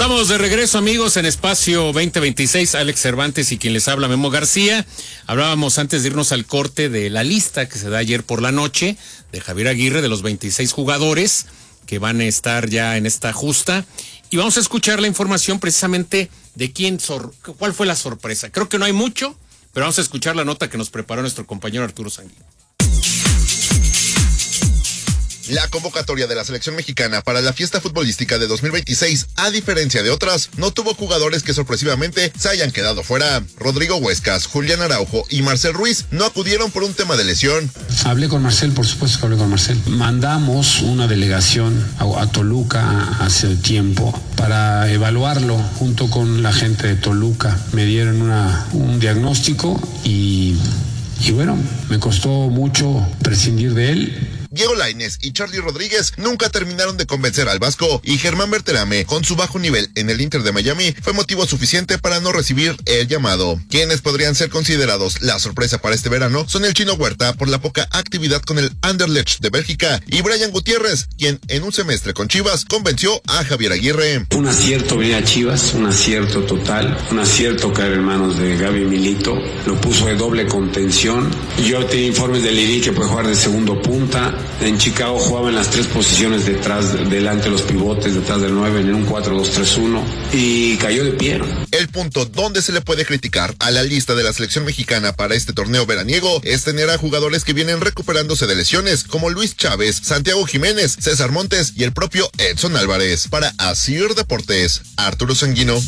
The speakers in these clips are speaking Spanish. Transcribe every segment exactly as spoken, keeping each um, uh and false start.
Estamos de regreso, amigos, en Espacio veinte veintiséis. Alex Cervantes y quien les habla, Memo García. Hablábamos antes de irnos al corte de la lista que se da ayer por la noche de Javier Aguirre, de los veintiséis jugadores que van a estar ya en esta justa. Y vamos a escuchar la información precisamente de quién, sor- cuál fue la sorpresa. Creo que no hay mucho, pero vamos a escuchar la nota que nos preparó nuestro compañero Arturo Sanguino. La convocatoria de la selección mexicana para la fiesta futbolística de dos mil veintiséis, a diferencia de otras, no tuvo jugadores que sorpresivamente se hayan quedado fuera. Rodrigo Huescas, Julián Araujo y Marcel Ruiz no acudieron por un tema de lesión. Hablé con Marcel, por supuesto que hablé con Marcel. Mandamos una delegación a, a Toluca hace tiempo para evaluarlo junto con la gente de Toluca. Me dieron una, un diagnóstico y, y bueno, me costó mucho prescindir de él. Diego Lainez y Charly Rodríguez nunca terminaron de convencer al Vasco, y Germán Berterame, con su bajo nivel en el Inter de Miami, fue motivo suficiente para no recibir el llamado. Quienes podrían ser considerados la sorpresa para este verano son el Chino Huerta por la poca actividad con el Anderlecht de Bélgica y Brian Gutiérrez, quien en un semestre con Chivas convenció a Javier Aguirre. Un acierto venir a Chivas, un acierto total, un acierto caer en manos de Gaby Milito, lo puso de doble contención. Yo tenía informes de Liri que puede jugar de segundo punta. En Chicago jugaba en las tres posiciones detrás, delante de los pivotes, detrás del nueve, en un cuatro dos tres uno, y cayó de pie. El punto donde se le puede criticar a la lista de la selección mexicana para este torneo veraniego es tener a jugadores que vienen recuperándose de lesiones, como Luis Chávez, Santiago Jiménez, César Montes y el propio Edson Álvarez. Para Asir Deportes, Arturo Sanguino.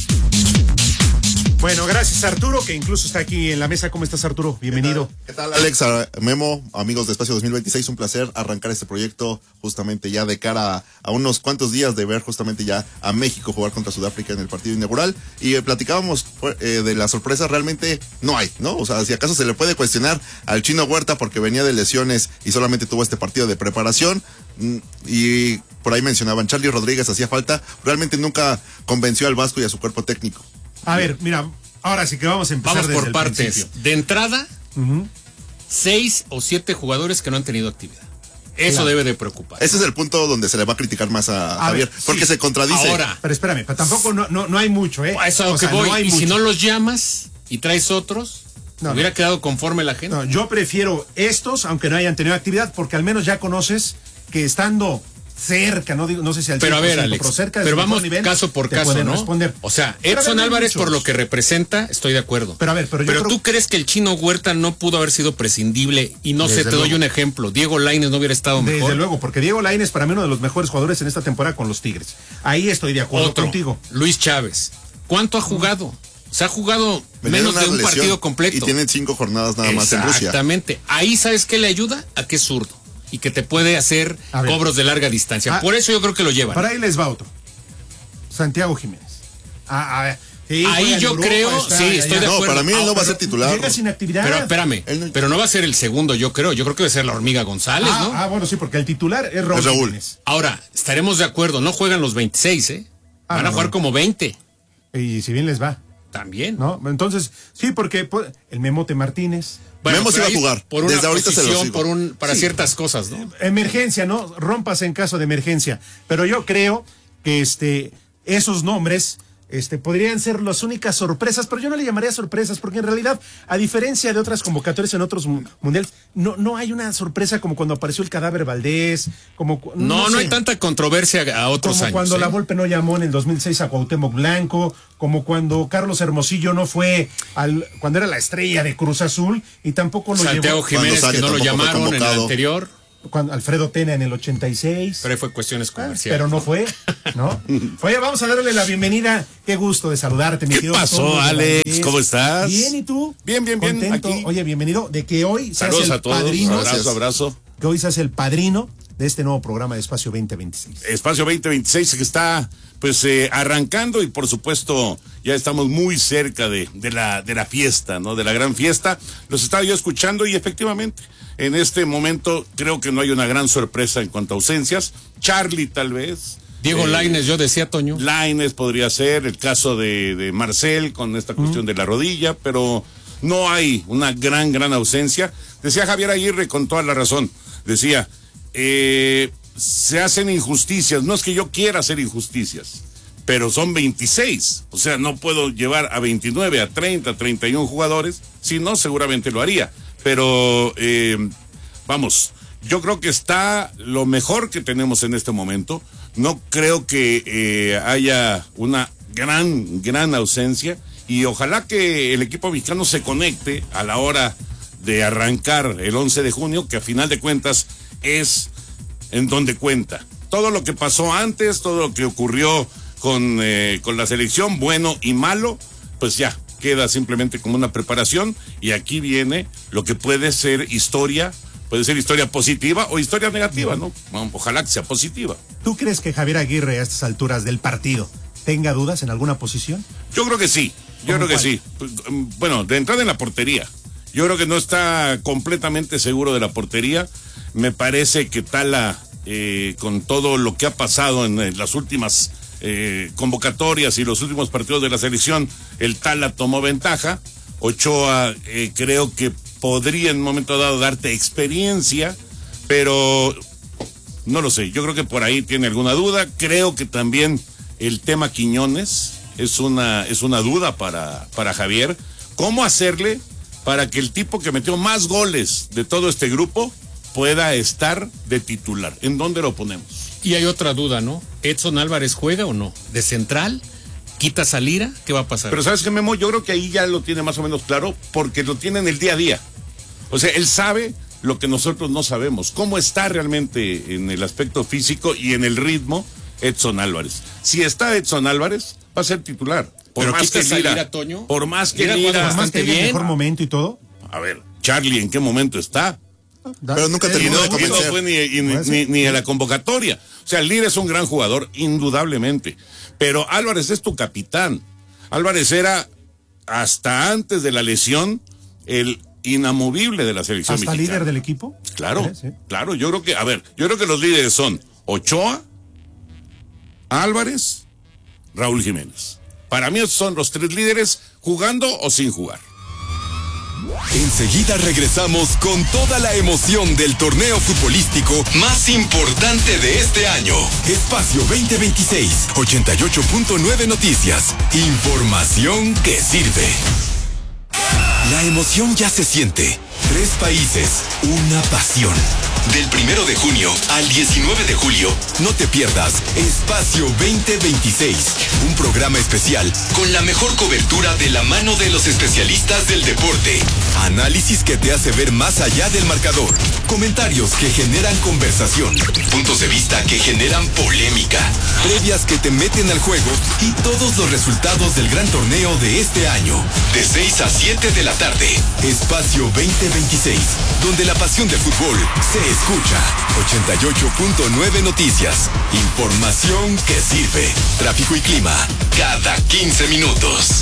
Bueno, gracias Arturo, que incluso está aquí en la mesa. ¿Cómo estás, Arturo? Bienvenido. ¿Qué tal, ¿Qué tal Alex, a Memo, amigos de Espacio dos mil veintiséis? Un placer arrancar este proyecto justamente ya de cara a, a unos cuantos días de ver justamente ya a México jugar contra Sudáfrica en el partido inaugural. Y eh, platicábamos eh, de la sorpresa, realmente no hay, ¿no? O sea, si acaso se le puede cuestionar al Chino Huerta porque venía de lesiones y solamente tuvo este partido de preparación. Y por ahí mencionaban, Charly Rodríguez hacía falta, realmente nunca convenció al Vasco y a su cuerpo técnico. A ver, mira, ahora sí que vamos a empezar. Vamos desde por el partes. principio. De entrada, uh-huh. seis o siete jugadores que no han tenido actividad. Eso Claro. debe de preocupar. Ese es el punto donde se le va a criticar más a, A Javier, ver, porque sí. se contradice. Ahora, Pero espérame, pero tampoco no, no, no hay mucho, ¿eh? a eso a lo O que sea, voy. no hay Y mucho. si no los llamas y traes otros, No, hubiera no. quedado conforme la gente. No, yo prefiero estos, aunque no hayan tenido actividad, porque al menos ya conoces que estando cerca, no digo, no sé si al Pero a ver, cien por ciento, Alex, pero cerca de pero su mejor vamos nivel, caso por te caso, pueden ¿no? responder. O sea, Pero a ver, Edson no hay Álvarez, muchos. por lo que representa, estoy de acuerdo. Pero a ver, pero yo Pero creo- tú crees que el Chino Huerta no pudo haber sido prescindible, y no sé, Desde te doy luego. un ejemplo. Diego Lainez no hubiera estado mejor. Desde luego, porque Diego Lainez para mí uno de los mejores jugadores en esta temporada con los Tigres. Ahí estoy de acuerdo Otro, contigo. Luis Chávez. ¿Cuánto ha jugado? Se ha jugado Venía menos una de un lesión partido completo. Y tienen cinco jornadas nada más en Rusia. Exactamente. Ahí, ¿sabes qué le ayuda? A que es zurdo y que te puede hacer A ver. cobros de larga distancia. Ah, Por eso yo creo que lo llevan. Para ahí les va otro. Santiago Jiménez. Ah, a ver. Sí, Ahí juega en yo Europa, creo, está sí, allá. estoy de No, acuerdo. para mí él no va a Pero ser titular. Llega sin actividad. Pero espérame, Él no- pero no va a ser el segundo, yo creo. Yo creo que va a ser la Hormiga González, ah, ¿no? ah, bueno, sí, porque el titular es Raúl. Es Raúl. Jiménez. Ahora, estaremos de acuerdo, no juegan los veintiséis, ¿eh? Ah, Van a no, jugar no. como veinte. Y si bien les va, También. ¿no? Entonces, sí, porque pues, el Memote Martínez. Bueno, Memo sí pero va a ahí jugar. Por una Desde ahorita se lo posición, sigo. por un, para Sí. ciertas cosas, ¿no? Emergencia, ¿no? Rompas en caso de emergencia. Pero yo creo que este, esos nombres este, podrían ser las únicas sorpresas, pero yo no le llamaría sorpresas, porque en realidad, a diferencia de otras convocatorias en otros mu- mundiales, no, no hay una sorpresa como cuando apareció el cadáver Valdés, como cu- No, no, sé, hay tanta controversia a otros como años. cuando ¿eh? la Volpe no llamó en el dos mil seis a Cuauhtémoc Blanco, como cuando Carlos Hermosillo no fue al cuando era la estrella de Cruz Azul y tampoco lo Santiago llevó Jiménez, Cuando que no lo sale, tampoco fue llamaron en el convocado. anterior, cuando Alfredo Tena en el ochenta y seis. pero ahí fue cuestiones comerciales. Pero no fue, ¿no? Oye, vamos a darle la bienvenida. Qué gusto de saludarte, mi ¿Qué querido pasó, Toño Alex? Valdés. ¿Cómo estás? Bien, ¿y tú? Bien, bien, bien, Contento. aquí. Oye, bienvenido. De que hoy seas Saludos el a todos, padrino. abrazo, Gracias. abrazo. Que hoy seas el padrino de este nuevo programa de Espacio veinte veintiséis. Espacio veinte veintiséis que está pues eh, arrancando, y por supuesto ya estamos muy cerca de, de la de la fiesta, ¿no? De la gran fiesta. Los estaba yo escuchando y efectivamente en este momento creo que no hay una gran sorpresa en cuanto a ausencias. Charly tal vez. Diego eh, Lainez, yo decía, Toño. Lainez podría ser, el caso de, de Marcel con esta cuestión de la rodilla, pero no hay una gran, gran ausencia. Decía Javier Aguirre con toda la razón, decía, eh, se hacen injusticias, no es que yo quiera hacer injusticias, pero son veintiséis. O sea, no puedo llevar a veintinueve, a treinta, treinta y uno jugadores. Si no, seguramente lo haría. Pero, eh, vamos, yo creo que está lo mejor que tenemos en este momento. No creo que eh, haya una gran, gran ausencia. Y ojalá que el equipo mexicano se conecte a la hora de arrancar el once de junio, que a final de cuentas es en donde cuenta. Todo lo que pasó antes, todo lo que ocurrió con, eh, con la selección, bueno y malo, pues ya queda simplemente como una preparación, y aquí viene lo que puede ser historia, puede ser historia positiva o historia negativa, ¿no? Bueno, ojalá que sea positiva. ¿Tú crees que Javier Aguirre a estas alturas del partido tenga dudas en alguna posición? Yo creo que sí, yo creo que cuál? sí. Bueno, de entrada en la portería. Yo creo que no está completamente seguro de la portería. Me parece que Tala, eh, con todo lo que ha pasado en, en las últimas eh, convocatorias y los últimos partidos de la selección, el Tala tomó ventaja. Ochoa eh, creo que podría en un momento dado darte experiencia, pero no lo sé. Yo creo que por ahí tiene alguna duda. Creo que también el tema Quiñones es una, es una duda para, para Javier. ¿Cómo hacerle para que el tipo que metió más goles de todo este grupo pueda estar de titular? ¿En dónde lo ponemos? Y hay otra duda, ¿no? ¿Edson Álvarez juega o no? ¿De central? ¿Quitas a Lira? ¿Qué va a pasar? Pero ¿sabes qué, Memo? Yo creo que ahí ya lo tiene más o menos claro, porque lo tiene en el día a día. O sea, él sabe lo que nosotros no sabemos. ¿Cómo está realmente en el aspecto físico y en el ritmo Edson Álvarez? Si está Edson Álvarez, va a ser titular. Por Pero más que quitas a Lira, Lira, Toño. por más que Lira Lira, juega Por más que bastante haya el bien. mejor momento y todo. a ver, Charlie, ¿en qué momento está? Pero nunca Eh, terminó Y de no, y no convencer. fue ni, y ni, Puede ser. ni, ni en la convocatoria. O sea, Lira es un gran jugador, indudablemente. Pero Álvarez es tu capitán. Álvarez era, hasta antes de la lesión, el inamovible de la selección ¿Hasta mexicana. líder del equipo? Claro, Sí, sí. claro. Yo creo que, a ver, yo creo que los líderes son Ochoa, Álvarez, Raúl Jiménez. Para mí esos son los tres líderes, jugando o sin jugar. Enseguida regresamos con toda la emoción del torneo futbolístico más importante de este año. Espacio veinte veintiséis, ochenta y ocho punto nueve Noticias. Información que sirve. La emoción ya se siente. Tres países, una pasión. Del primero de junio al diecinueve de julio, no te pierdas Espacio veinte veintiséis, un programa especial con la mejor cobertura de la mano de los especialistas del deporte. Análisis que te hace ver más allá del marcador. Comentarios que generan conversación. Puntos de vista que generan polémica. Previas que te meten al juego y todos los resultados del gran torneo de este año. De seis a siete de la tarde. Espacio veinte veintiséis, donde la pasión del fútbol se escucha. ochenta y ocho punto nueve Noticias. Información que sirve. Tráfico y clima cada quince minutos.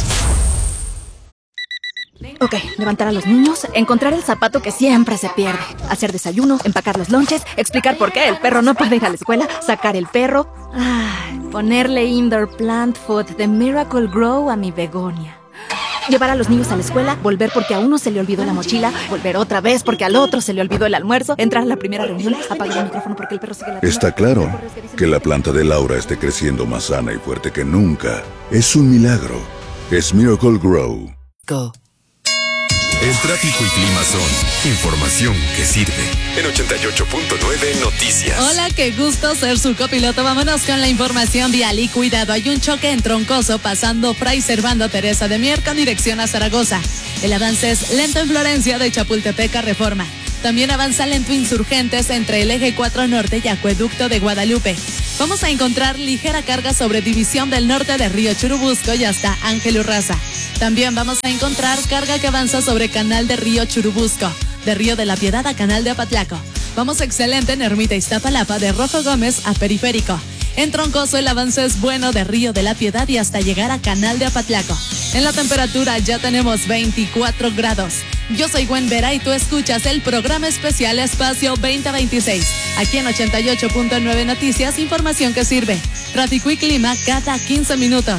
Ok, levantar a los niños, encontrar el zapato que siempre se pierde, hacer desayuno, empacar los lonches, explicar por qué el perro no puede ir a la escuela, sacar el perro, ay, ponerle indoor plant food de Miracle Grow a mi begonia. Llevar a los niños a la escuela, volver porque a uno se le olvidó la mochila, volver otra vez porque al otro se le olvidó el almuerzo, entrar a la primera reunión, apagar el micrófono porque el perro sigue la... Está claro que la planta de Laura esté creciendo más sana y fuerte que nunca. Es un milagro. Es Miracle Grow. Go. El tráfico y clima son información que sirve. En ochenta y ocho punto nueve Noticias. Hola, qué gusto ser su copiloto. Vámonos con la información vial y cuidado. Hay un choque en Troncoso pasando Fray Servando Teresa de Mier con dirección a Zaragoza. El avance es lento en Florencia de Chapultepec a Reforma. También avanza lento Insurgentes entre el eje cuatro Norte y Acueducto de Guadalupe. Vamos a encontrar ligera carga sobre División del Norte de Río Churubusco y hasta Ángel Urraza. También vamos a encontrar carga que avanza sobre Canal de Río Churubusco, de Río de la Piedad a Canal de Apatlaco. Vamos excelente en Ermita Iztapalapa de Rojo Gómez a Periférico. En Troncoso el avance es bueno de Río de la Piedad y hasta llegar a Canal de Apatlaco. En la temperatura ya tenemos veinticuatro grados. Yo soy Gwen Vera y tú escuchas el programa especial Espacio veinte veintiséis. Aquí en ochenta y ocho punto nueve Noticias, información que sirve. Tráfico y clima cada quince minutos.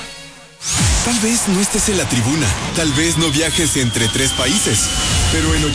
Tal vez no estés en la tribuna, tal vez no viajes entre tres países, pero en